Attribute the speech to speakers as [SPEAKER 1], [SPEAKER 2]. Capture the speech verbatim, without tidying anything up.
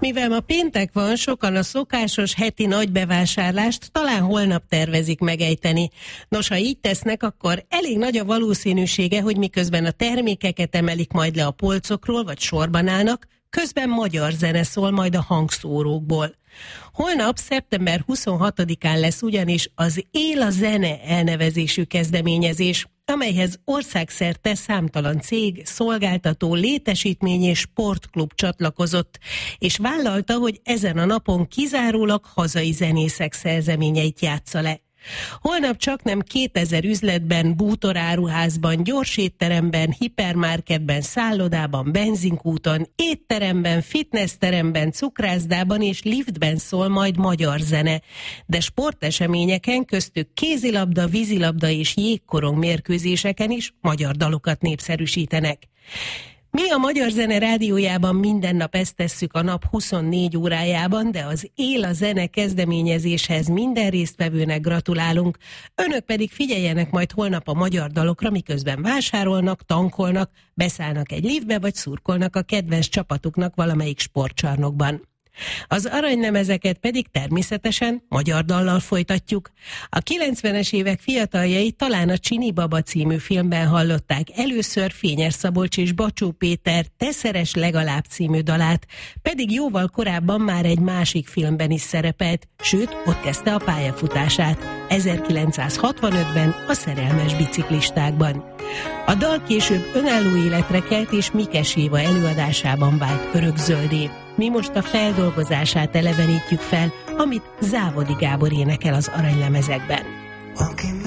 [SPEAKER 1] Mivel ma péntek van, sokan a szokásos heti nagybevásárlást talán holnap tervezik megejteni. Nos, ha így tesznek, akkor elég nagy a valószínűsége, hogy miközben a termékeket emelik majd le a polcokról, vagy sorban állnak, közben magyar zene szól majd a hangszórókból. Holnap, szeptember huszonhatodikán lesz ugyanis az Él a zene elnevezésű kezdeményezés, amelyhez országszerte számtalan cég, szolgáltató, létesítmény és sportklub csatlakozott, és vállalta, hogy ezen a napon kizárólag hazai zenészek szerzeményeit játsza le. Holnap csaknem kétezer üzletben, bútoráruházban, gyorsétteremben, hipermarketben, szállodában, benzinkúton, étteremben, fitnessteremben, cukrászdában és liftben szól majd magyar zene, de sporteseményeken, köztük kézilabda, vízilabda és jégkorong mérkőzéseken is magyar dalokat népszerűsítenek. Mi a Magyar Zene Rádiójában minden nap ezt tesszük a nap huszonnégy órájában, de az Él a zene kezdeményezéshez minden résztvevőnek gratulálunk. Önök pedig figyeljenek majd holnap a magyar dalokra, miközben vásárolnak, tankolnak, beszállnak egy liftbe, vagy szurkolnak a kedvenc csapatuknak valamelyik sportcsarnokban. Az aranylemezeket pedig természetesen magyar dallal folytatjuk. A kilencvenes évek fiataljai talán a Csini Baba című filmben hallották először Fényes Szabolcs és Bacsó Péter Te szeres legalább című dalát, pedig jóval korábban már egy másik filmben is szerepelt, sőt, ott kezdte a pályafutását, ezerkilencszázhatvanötben a Szerelmes biciklistákban. A dal később önálló életre kelt és Mikes Éva előadásában vált örökzöldé. Mi most a feldolgozását elevenítjük fel, amit Závodi Gábor énekel az aranylemezekben.